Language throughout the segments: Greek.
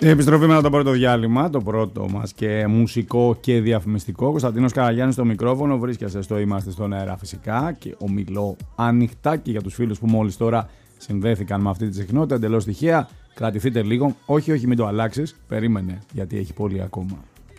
Επιστροφή μετά το πρώτο διάλειμμα, το πρώτο μας και μουσικό και διαφημιστικό. Κωνσταντίνος Καραγιάννης στο μικρόφωνο, βρίσκεσαι στο Είμαστε στον αέρα φυσικά και ομιλώ ανοιχτά και για τους φίλους που μόλις τώρα συνδέθηκαν με αυτή τη συχνότητα εντελώς τυχαία. Κρατηθείτε λίγο, όχι μην το αλλάξεις, περίμενε γιατί έχει πολύ ακόμα.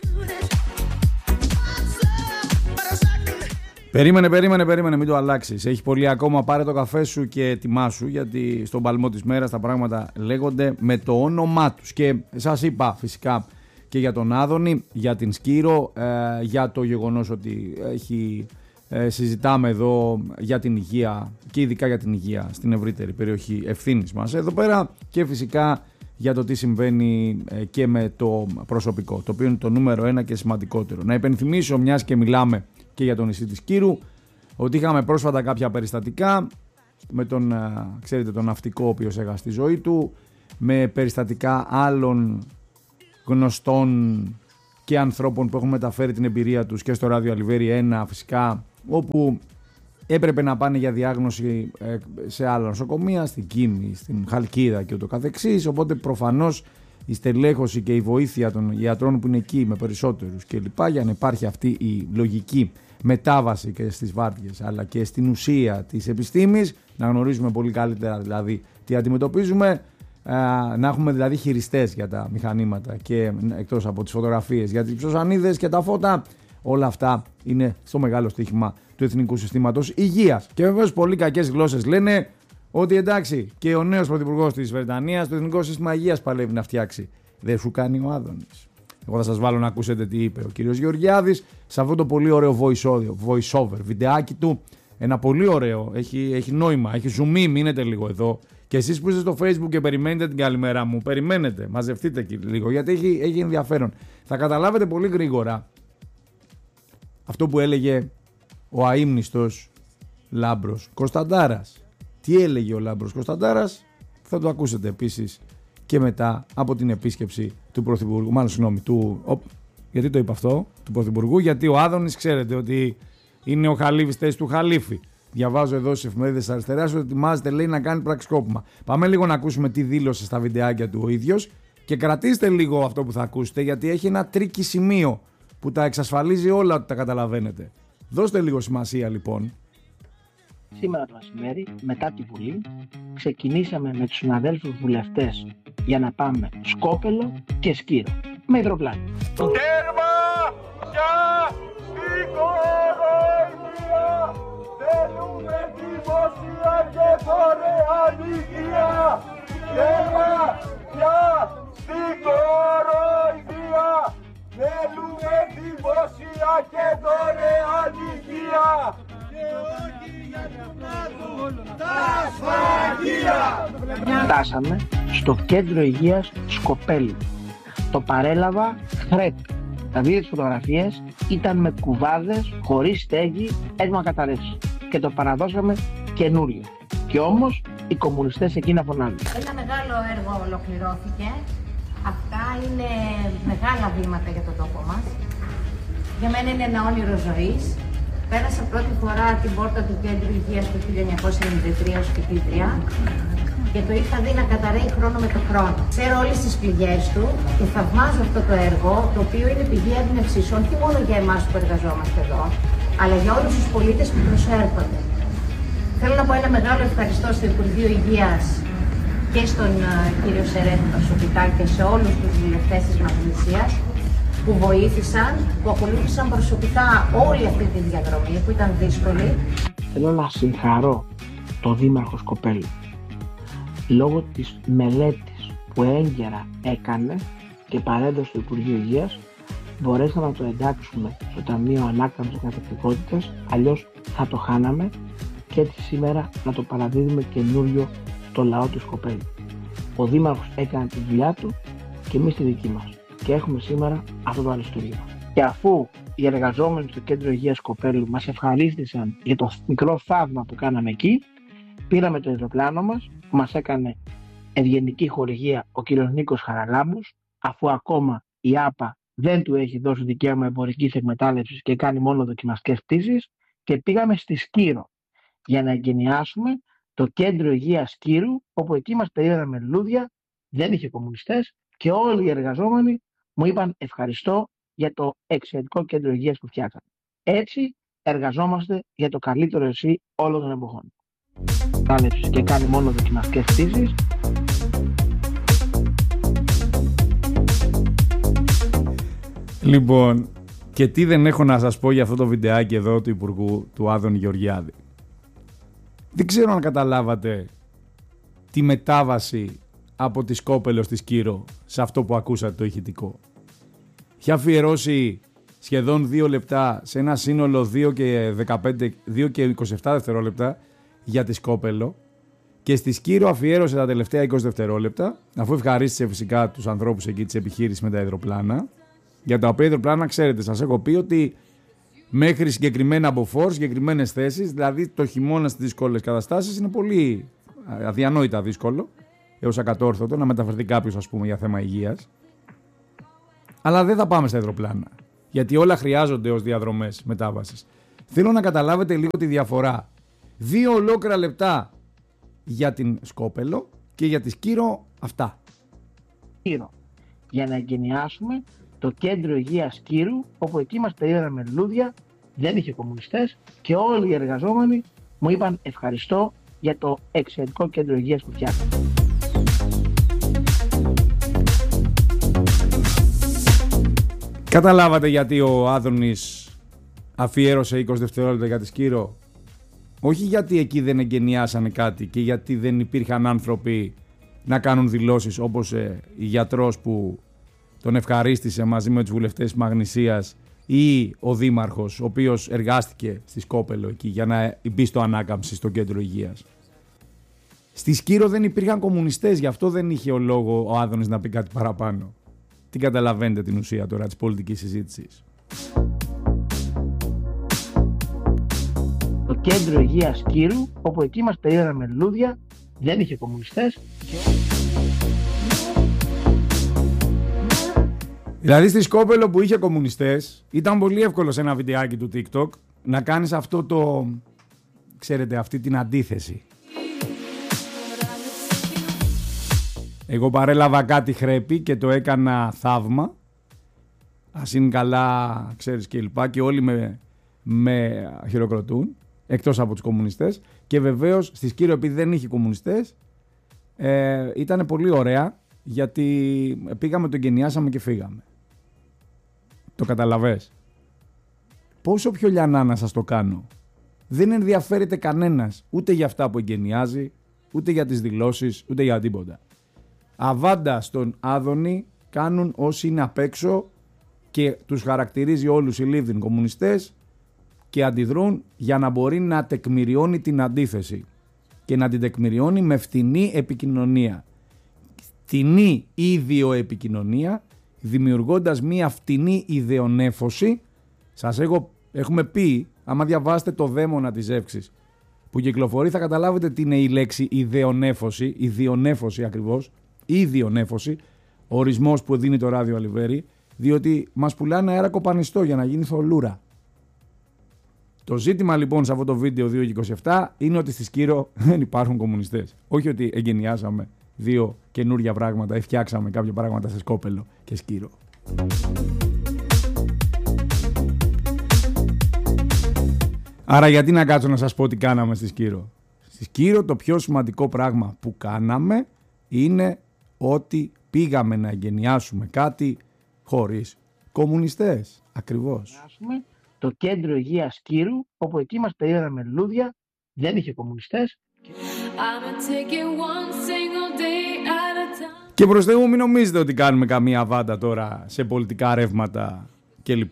Περίμενε, μην το αλλάξεις. Έχει πολύ ακόμα. Πάρε το καφέ σου και ετοιμάσου, γιατί στον παλμό της μέρας τα πράγματα λέγονται με το όνομά τους. Και σας είπα φυσικά και για τον Άδωνη, για την Σκύρο, για το γεγονός ότι συζητάμε εδώ για την υγεία και ειδικά για την υγεία στην ευρύτερη περιοχή ευθύνης μας εδώ πέρα και φυσικά για το τι συμβαίνει και με το προσωπικό, το οποίο είναι το νούμερο ένα και σημαντικότερο. Να υπενθυμίσω, μιας και μιλάμε και για το νησί της Κύρου, ότι είχαμε πρόσφατα κάποια περιστατικά με τον, ξέρετε, τον ναυτικό ο οποίος έχασε τη ζωή του, με περιστατικά άλλων γνωστών και ανθρώπων που έχουν μεταφέρει την εμπειρία τους και στο ράδιο Αλιβέρι 1 φυσικά, όπου έπρεπε να πάνε για διάγνωση σε άλλα νοσοκομεία, στην Κίνη, στην Χαλκίδα και ούτω καθεξής, οπότε προφανώς η στελέχωση και η βοήθεια των γιατρών που είναι εκεί με περισσότερους και λοιπά, για να υπάρχει αυτή η λογική μετάβαση και στις βάρδιες αλλά και στην ουσία της επιστήμης, να γνωρίζουμε πολύ καλύτερα δηλαδή τι αντιμετωπίζουμε, να έχουμε δηλαδή χειριστές για τα μηχανήματα και εκτός από τις φωτογραφίες για τις ψωσανίδες και τα φώτα, όλα αυτά είναι στο μεγάλο στοίχημα του Εθνικού Συστήματος Υγείας. Και βεβαίως πολύ κακές γλώσσες λένε ότι εντάξει, και ο νέος πρωθυπουργός της Βρετανίας το Εθνικό Σύστημα Υγείας παλεύει να φτιάξει. Δεν σου κάνει ο Άδωνης. Εγώ θα σας βάλω να ακούσετε τι είπε ο κύριος Γεωργιάδης σε αυτό το πολύ ωραίο voice over βιντεάκι του. Ένα πολύ ωραίο, έχει νόημα, έχει zoom, μείνετε λίγο εδώ. Και εσείς που είστε στο Facebook και περιμένετε την καλημέρα μου, περιμένετε, μαζευτείτε εκεί λίγο, γιατί έχει ενδιαφέρον. Θα καταλάβετε πολύ γρήγορα αυτό που έλεγε ο αείμνηστος Λάμπρος Κωνσταντάρας. Τι έλεγε ο Λάμπρος Κωνσταντάρας, θα το ακούσετε επίσης και μετά από την επίσκεψη του Πρωθυπουργού, γιατί το είπα αυτό, του Πρωθυπουργού, γιατί ο Άδωνης ξέρετε ότι είναι ο Χαλίφης θέση του Χαλίφη. Διαβάζω εδώ στις εφημερίδες της αριστεράς ότι ετοιμάζεται, λέει, να κάνει πραξικόπημα. Πάμε λίγο να ακούσουμε τι δήλωσε στα βιντεάκια του ο ίδιος και κρατήστε λίγο αυτό που θα ακούσετε, γιατί έχει ένα τρίκι σημείο που τα εξασφαλίζει όλα ότι τα καταλαβαίνετε. Δώστε λίγο σημασία λοιπόν. Σήμερα το μεσημέρι, μετά τη Βουλή, ξεκινήσαμε με τους συναδέλφους βουλευτές για να πάμε Σκόπελο και Σκύρο με υδροπλάνο. Τέρμα για την κοροϊδία, θέλουμε δημόσια και δωρεάν υγεία. Τέρμα για την κοροϊδία, θέλουμε δημόσια και δωρεάν υγεία. Και όχι για να πλάθουν τα σφαγεία. Φτάσαμε στο κέντρο υγείας Σκοπέλου. Το παρέλαβα χρέπ. Τα δύο τις φωτογραφίες ήταν με κουβάδες, χωρίς στέγη, έτοιμα καταρρεύσει. Και το παραδώσαμε καινούριο. Και όμως οι κομμουνιστές εκεί να φωνάζουν. Ένα μεγάλο έργο ολοκληρώθηκε. Αυτά είναι μεγάλα βήματα για τον τόπο μας. Για μένα είναι ένα όνειρο ζωής. Πέρασα πρώτη φορά την πόρτα του Κέντρου Υγείας το 1993 ως φοιτήτρια και το είχα δει να καταραίει χρόνο με το χρόνο. Ξέρω όλες τις πληγές του και θαυμάζω αυτό το έργο, το οποίο είναι πηγή έμπνευσης όχι μόνο για εμάς που εργαζόμαστε εδώ, αλλά για όλους τους πολίτες που προσέρχονται. Θέλω να πω ένα μεγάλο ευχαριστώ στο Υπουργείο Υγείας και στον κύριο Σερένη προσωπικά και σε όλους τους βουλευτές της Μαγνησίας που βοήθησαν, που ακολούθησαν προσωπικά όλη αυτή τη διαδρομή που ήταν δύσκολη. Θέλω να συγχαρώ τον Δήμαρχο Σκοπέλου λόγω της μελέτης που έγκαιρα έκανε και παρέδωσε στο Υπουργείο Υγείας. Μπορέσαμε να το εντάξουμε στο Ταμείο Ανάκαμψης και Ανθεκτικότητας, αλλιώς θα το χάναμε, και έτσι σήμερα να το παραδίδουμε καινούριο στο λαό του Σκοπέλου. Ο Δήμαρχος έκανε τη δουλειά του και εμείς τη δική μας. Και έχουμε σήμερα αυτό το αριστούργημα. Και αφού οι εργαζόμενοι στο Κέντρο Υγείας Σκοπέλου μας ευχαρίστησαν για το μικρό θαύμα που κάναμε εκεί, πήραμε το αεροπλάνο μας που μας έκανε ευγενική χορηγία ο κ. Νίκος Χαραλάμπους, αφού ακόμα η ΆΠΑ δεν του έχει δώσει δικαίωμα εμπορικής εκμετάλλευσης και κάνει μόνο δοκιμαστικές πτήσεις, και πήγαμε στη Σκύρο για να εγκαινιάσουμε το Κέντρο Υγείας Σκύρου, όπου εκεί μας περίμεναν με λουλούδια, δεν είχε κομμουνιστές Και όλοι οι εργαζόμενοι μου είπαν ευχαριστώ για το εξαιρετικό κέντρο υγείας που φτιάξαμε. Έτσι εργαζόμαστε για το καλύτερο εσύ όλων των εποχών. Κάλεψε και κάνει μόνο δοκιμαστικές πτήσεις. Λοιπόν, και τι δεν έχω να σας πω για αυτό το βιντεάκι εδώ του Υπουργού του Άδωνη Γεωργιάδη. Δεν ξέρω αν καταλάβατε τη μετάβαση από τη Σκόπελο στη Σκύρο σε αυτό που ακούσατε το ηχητικό. Είχε αφιερώσει σχεδόν 2 λεπτά σε ένα σύνολο 2 και 27 δευτερόλεπτα για τη Σκόπελο και στη Σκύρο αφιέρωσε τα τελευταία 20 δευτερόλεπτα, αφού ευχαρίστησε φυσικά τους ανθρώπους εκεί της επιχείρησης με τα υδροπλάνα, για τα οποία υδροπλάνα, ξέρετε, σας έχω πει ότι μέχρι συγκεκριμένα μποφόρ, συγκεκριμένες θέσεις, δηλαδή το χειμώνα στις δύσκολες καταστάσεις, είναι πολύ αδιανόητα δύσκολο έως ακατόρθωτο να μεταφερθεί κάποιος, ας πούμε, για θέμα υγείας. Αλλά δεν θα πάμε στα υδροπλάνα, γιατί όλα χρειάζονται ως διαδρομές μετάβασης. Θέλω να καταλάβετε λίγο τη διαφορά. 2 ολόκληρα λεπτά για την Σκόπελο και για τη Σκύρο αυτά. Για να εγκαινιάσουμε το κέντρο υγείας Σκύρου, όπου εκεί μας περίμεναν με λουλούδια, δεν είχε κομμουνιστές και όλοι οι εργαζόμενοι μου είπαν ευχαριστώ για το εξαιρετικό κέντρο υγείας που φτιάξαμε. Καταλάβατε γιατί ο Άδωνης αφιέρωσε 20 δευτερόλεπτα για τη Σκύρο? Όχι γιατί εκεί δεν εγκαινιάσανε κάτι και γιατί δεν υπήρχαν άνθρωποι να κάνουν δηλώσεις, όπως η γιατρός που τον ευχαρίστησε μαζί με τους βουλευτές της Μαγνησίας ή ο δήμαρχος, ο οποίος εργάστηκε στη Σκόπελο εκεί για να μπει στο ανάκαμψη στο κέντρο υγείας. Στη Σκύρο δεν υπήρχαν κομμουνιστές, γι' αυτό δεν είχε ο λόγο ο Άδωνης να πει κάτι παραπάνω. Τι καταλαβαίνετε την ουσία τώρα της πολιτικής συζήτησης? Το κέντρο υγείας Σκύρου, όπου εκεί μας περίμεναν με λουλούδια, δεν είχε κομμουνιστές. Δηλαδή στη Σκόπελο που είχε κομμουνιστές, ήταν πολύ εύκολο σε ένα βιντεάκι του TikTok να κάνεις αυτό το, ξέρετε, αυτή την αντίθεση. Εγώ παρέλαβα κάτι χρέπη και το έκανα θαύμα. Ας είναι καλά, ξέρεις, και λοιπά, και όλοι με χειροκροτούν, εκτός από τους κομμουνιστές. Και βεβαίως στη Σκύρο, επειδή δεν είχε κομμουνιστές, ήταν πολύ ωραία, γιατί πήγαμε, το εγκαινιάσαμε και φύγαμε. Το καταλαβες? Πόσο πιο λιανά να σας το κάνω? Δεν ενδιαφέρεται κανένας ούτε για αυτά που εγκαινιάζει, ούτε για τις δηλώσεις, ούτε για τίποτα. Αβάντα στον Άδωνη κάνουν όσοι είναι απ' έξω και τους χαρακτηρίζει όλους οι λίβδιν κομμουνιστές και αντιδρούν για να μπορεί να τεκμηριώνει την αντίθεση και να την τεκμηριώνει με φτηνή επικοινωνία. Φτηνή ιδεοεπικοινωνία, δημιουργώντας μία φτηνή ιδεονέφωση. Σας έχουμε πει, άμα διαβάσετε το δαίμονα της Εύξης που κυκλοφορεί, θα καταλάβετε τι είναι η λέξη ιδεονέφωση, ιδιονέφωση ακριβώς, ιδιονέφωση, ορισμός που δίνει το Ράδιο Αλιβέρι, διότι μας πουλάνε αέρα κοπανιστό για να γίνει θολούρα. Το ζήτημα λοιπόν σε αυτό το βίντεο 2 και 27 είναι ότι στη Σκύρο δεν υπάρχουν κομμουνιστές. Όχι ότι εγκαινιάσαμε 2 καινούργια πράγματα ή φτιάξαμε κάποια πράγματα σε Σκόπελο και Σκύρο. Άρα γιατί να κάτσω να σας πω τι κάναμε στη Σκύρο? Στη Σκύρο το πιο σημαντικό πράγμα που κάναμε είναι ότι πήγαμε να εγκαινιάσουμε κάτι χωρίς κομμουνιστές. Ακριβώς. Το κέντρο υγείας Σκύρου, όπου εκεί μας περίμεναν με λουλούδια, δεν είχε κομμουνιστές. Και προς Θεού μην νομίζετε ότι κάνουμε καμία βάντα τώρα σε πολιτικά ρεύματα κλπ.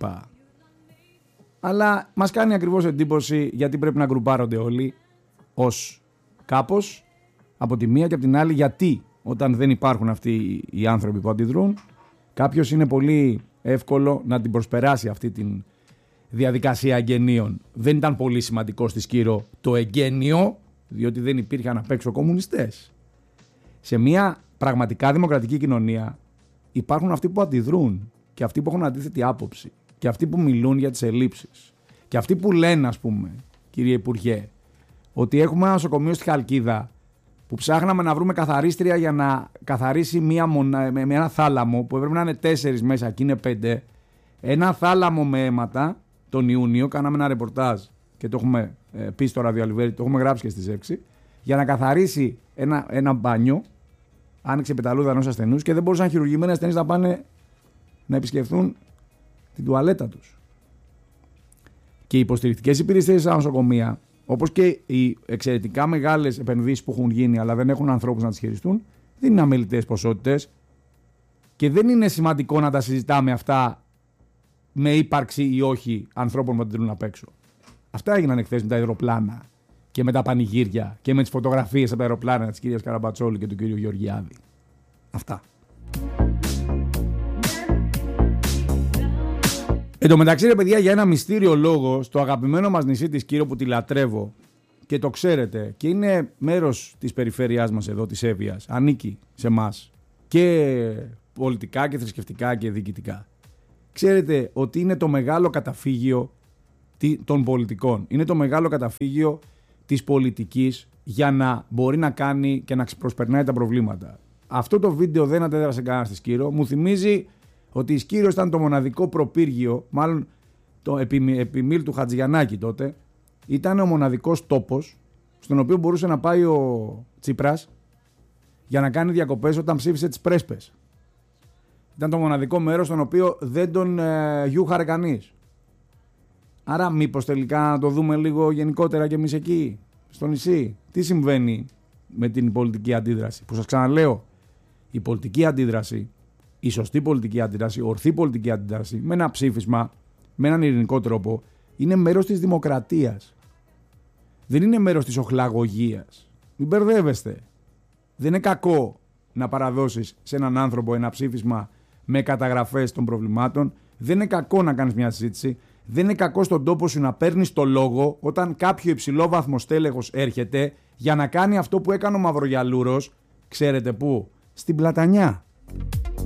Αλλά μας κάνει ακριβώς εντύπωση, γιατί πρέπει να γκρουπάρονται όλοι ως κάπως από τη μία και από την άλλη, γιατί όταν δεν υπάρχουν αυτοί οι άνθρωποι που αντιδρούν, κάποιος είναι πολύ εύκολο να την προσπεράσει αυτή την διαδικασία εγγενείων. Δεν ήταν πολύ σημαντικό στη Σκύρο το εγγένειο, διότι δεν υπήρχαν απ' έξω κομμουνιστές. Σε μια πραγματικά δημοκρατική κοινωνία υπάρχουν αυτοί που αντιδρούν και αυτοί που έχουν αντίθετη άποψη και αυτοί που μιλούν για τις ελλείψεις και αυτοί που λένε, ας πούμε, κύριε Υπουργέ, ότι έχουμε ένα νοσοκομείο στη Χαλκίδα που ψάχναμε να βρούμε καθαρίστρια για να καθαρίσει με ένα θάλαμο που έπρεπε να είναι 4 μέσα και είναι 5. Ένα θάλαμο με αίματα τον Ιούνιο, κάναμε ένα ρεπορτάζ και το έχουμε πει στο ραδιοαλιβέρι, το έχουμε γράψει και στις 6, για να καθαρίσει ένα μπάνιο. Άνοιξε πεταλούδα ενός ασθενούς και δεν μπορούσαν χειρουργημένοι ασθενείς να πάνε να επισκεφθούν την τουαλέτα τους. Και οι υποστηρικτικές υπηρεσίες στα νοσοκομεία, όπως και οι εξαιρετικά μεγάλες επενδύσεις που έχουν γίνει αλλά δεν έχουν ανθρώπους να τις χειριστούν, δεν είναι αμεληταίες ποσότητες και δεν είναι σημαντικό να τα συζητάμε αυτά με ύπαρξη ή όχι ανθρώπων που αντιδρούν απ' έξω. Αυτά έγιναν χθες με τα αεροπλάνα και με τα πανηγύρια και με τις φωτογραφίες από τα αεροπλάνα της κυρίας Καραμπατσόλου και του κυρίου Γεωργιάδη. Αυτά. Εν τω μεταξύ, ρε παιδιά, για ένα μυστήριο λόγο, στο αγαπημένο μας νησί της Κύρο που τη λατρεύω και το ξέρετε και είναι μέρος της περιφέρειάς μας εδώ, της Εύβοιας, ανήκει σε εμάς και πολιτικά και θρησκευτικά και διοικητικά. Ξέρετε ότι είναι το μεγάλο καταφύγιο των πολιτικών. Είναι το μεγάλο καταφύγιο της πολιτικής για να μπορεί να κάνει και να προσπερνάει τα προβλήματα. Αυτό το βίντεο δεν αντέδρασε κανένα στη Σκύρο. Μου θυμίζει ότι η Σκύρο ήταν το μοναδικό προπύργιο, μάλλον το επιμήλ του Χατζηγιαννάκη τότε, ήταν ο μοναδικός τόπος στον οποίο μπορούσε να πάει ο Τσίπρας για να κάνει διακοπές όταν ψήφισε τις πρέσπες. Ήταν το μοναδικό μέρος στον οποίο δεν τον γιούχαρε κανείς. Άρα μήπως τελικά να το δούμε λίγο γενικότερα και εμείς εκεί, στο νησί. Τι συμβαίνει με την πολιτική αντίδραση. Που σας ξαναλέω, η πολιτική αντίδραση, η σωστή πολιτική αντίδραση, η ορθή πολιτική αντίδραση, με ένα ψήφισμα, με έναν ειρηνικό τρόπο, είναι μέρος της δημοκρατίας. Δεν είναι μέρος της οχλαγωγίας. Μην μπερδεύεστε. Δεν είναι κακό να παραδώσεις σε έναν άνθρωπο ένα ψήφισμα με καταγραφές των προβλημάτων. Δεν είναι κακό να κάνεις μια συζήτηση. Δεν είναι κακό στον τόπο σου να παίρνεις το λόγο όταν κάποιο υψηλόβαθμο στέλεχος έρχεται για να κάνει αυτό που έκανε ο Μαυρογιαλούρος. Ξέρετε πού? Στην Πλατανιά.